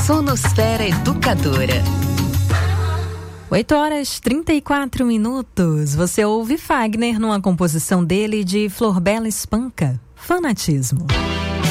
Sonosfera Educadora. 8h34. Você ouve Fagner numa composição dele de Flor Bela Espanca, Fanatismo.